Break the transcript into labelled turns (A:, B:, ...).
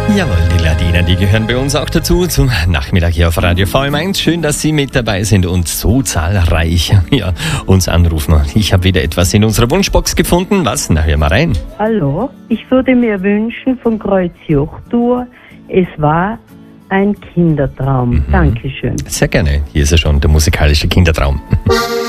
A: Jawohl, die Ladiner, die gehören bei uns auch dazu zum Nachmittag hier auf Radio VM1. Schön, dass Sie mit dabei sind und so zahlreich uns anrufen. Ich habe wieder etwas in unserer Wunschbox gefunden. Was? Na, hör mal rein.
B: Hallo, ich würde mir wünschen von Kreuz Jochtur, es war ein Kindertraum. Dankeschön.
A: Sehr gerne. Hier ist er schon, der musikalische Kindertraum.